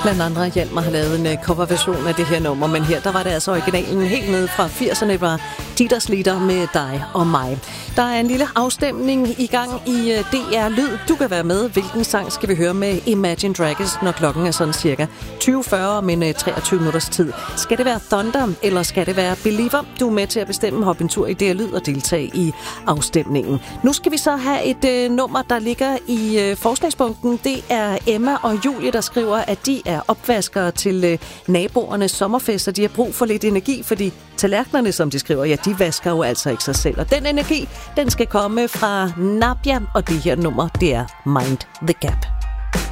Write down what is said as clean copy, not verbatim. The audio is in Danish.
Blandt andre Hjalmar har lavet en coverversion af det her nummer, men her der var det altså originalen helt ned fra 80'erne, var Dieters Lieder med dig og mig. Der er en lille afstemning i gang i DR Lyd. Du kan være med. Hvilken sang skal vi høre med Imagine Dragons, når klokken er sådan cirka 20:40 om en 23 minutters tid? Skal det være Thunder, eller skal det være Believer? Du er med til at bestemme. Hop en tur i DR Lyd og deltage i afstemningen. Nu skal vi så have et nummer, der ligger i forslagspunkten. Det er Emma og Julie, der skriver, at de er opvaskere til naboernes sommerfester. De har brug for lidt energi, fordi tallerkenerne, som de skriver, ja, de vasker jo altså ikke sig selv. Og den energi, den skal komme fra Nadia, og det her nummer, det er Mind the Gap.